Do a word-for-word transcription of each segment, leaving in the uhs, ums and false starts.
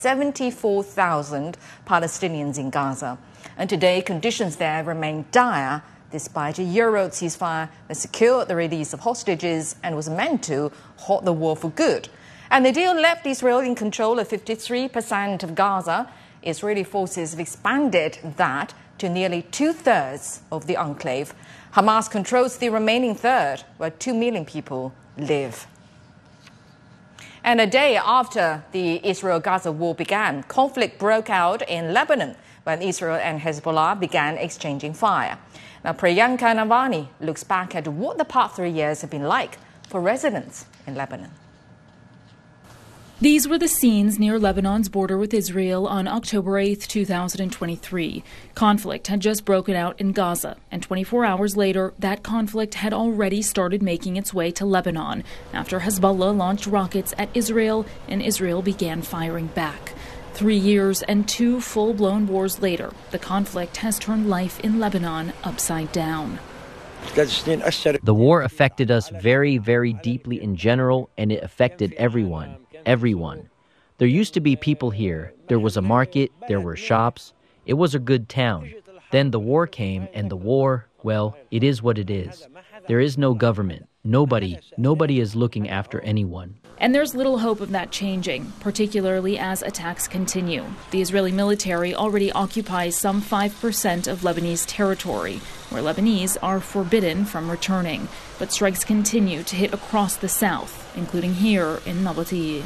seventy-four thousand Palestinians in Gaza. And today, conditions there remain dire despite a year-old ceasefire that secured the release of hostages and was meant to halt the war for good. And the deal left Israel in control of fifty-three percent of Gaza. Israeli forces have expanded that to nearly two-thirds of the enclave. Hamas controls the remaining third, where two million people live. And a day after the Israel-Gaza war began, conflict broke out in Lebanon when Israel and Hezbollah began exchanging fire. Now, Priyanka Navani looks back at what the past three years have been like for residents in Lebanon. These were the scenes near Lebanon's border with Israel on October eighth, two thousand twenty-three. Conflict had just broken out in Gaza, and twenty-four hours later, that conflict had already started making its way to Lebanon after Hezbollah launched rockets at Israel and Israel began firing back. Three years and two full-blown wars later, the conflict has turned life in Lebanon upside down. The war affected us very, very deeply in general, and it affected everyone. Everyone. There used to be people here. There was a market, there were shops. It was a good town. Then the war came, and the war, well, it is what it is. There is no government. Nobody, nobody is looking after anyone. And there's little hope of that changing, particularly as attacks continue. The Israeli military already occupies some five percent of Lebanese territory, where Lebanese are forbidden from returning. But strikes continue to hit across the south, including here in Nabateeh.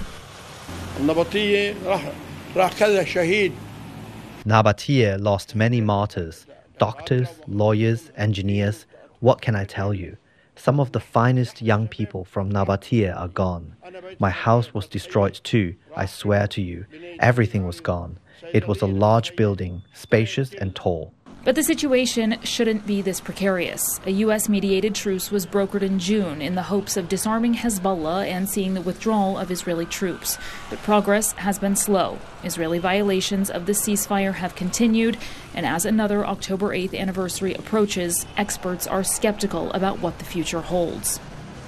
Nabateeh lost many martyrs, doctors, lawyers, engineers. What can I tell you? Some of the finest young people from Nabateeh are gone. My house was destroyed too, I swear to you. Everything was gone. It was a large building, spacious and tall. But the situation shouldn't be this precarious. A U S-mediated truce was brokered in June in the hopes of disarming Hezbollah and seeing the withdrawal of Israeli troops. But progress has been slow. Israeli violations of the ceasefire have continued, and as another October eighth anniversary approaches, experts are skeptical about what the future holds.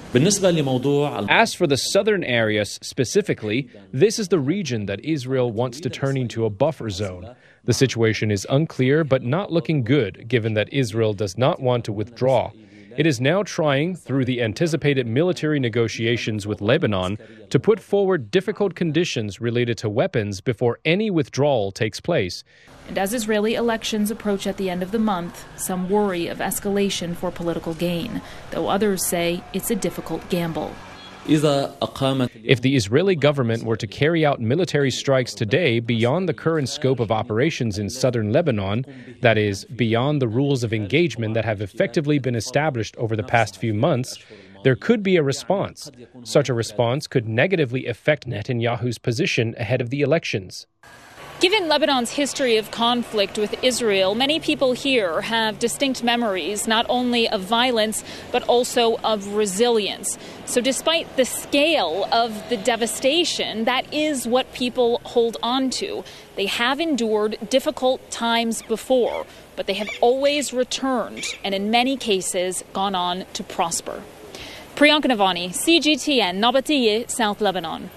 As for the southern areas specifically, this is the region that Israel wants to turn into a buffer zone. The situation is unclear but not looking good, given that Israel does not want to withdraw. It is now trying, through the anticipated military negotiations with Lebanon, to put forward difficult conditions related to weapons before any withdrawal takes place. And as Israeli elections approach at the end of the month, some worry of escalation for political gain, though others say it's a difficult gamble. If the Israeli government were to carry out military strikes today beyond the current scope of operations in southern Lebanon, that is, beyond the rules of engagement that have effectively been established over the past few months, there could be a response. Such a response could negatively affect Netanyahu's position ahead of the elections. Given Lebanon's history of conflict with Israel, many people here have distinct memories not only of violence but also of resilience. So despite the scale of the devastation, that is what people hold on to. They have endured difficult times before, but they have always returned and in many cases gone on to prosper. Priyanka Navani, C G T N, Nabateeh, South Lebanon.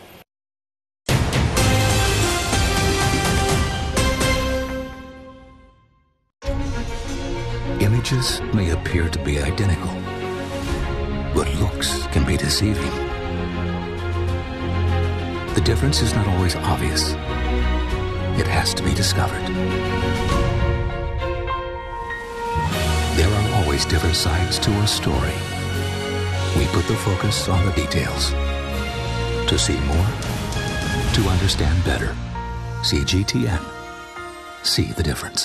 Images may appear to be identical, but looks can be deceiving. The difference is not always obvious. It has to be discovered. There are always different sides to a story. We put the focus on the details. To see more, to understand better. C G T N. See the difference.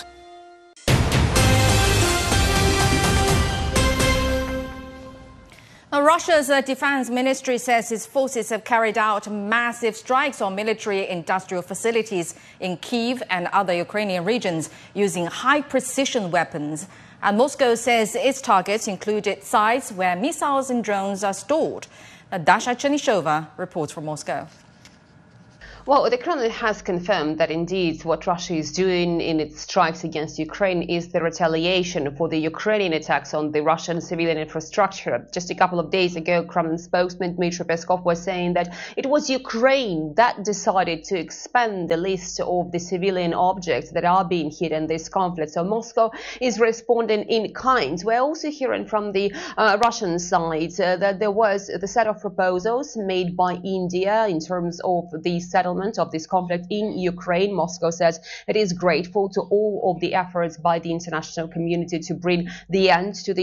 Russia's defense ministry says its forces have carried out massive strikes on military industrial facilities in Kyiv and other Ukrainian regions using high-precision weapons. And Moscow says its targets included sites where missiles and drones are stored. Dasha Chernishova reports from Moscow. Well, the Kremlin has confirmed that indeed what Russia is doing in its strikes against Ukraine is the retaliation for the Ukrainian attacks on the Russian civilian infrastructure. Just a couple of days ago, Kremlin spokesman Dmitry Peskov was saying that it was Ukraine that decided to expand the list of the civilian objects that are being hit in this conflict. So Moscow is responding in kind. We're also hearing from the uh, Russian side uh, that there was the set of proposals made by India in terms of the settlement of this conflict in Ukraine. Moscow says it is grateful to all of the efforts by the international community to bring the end to the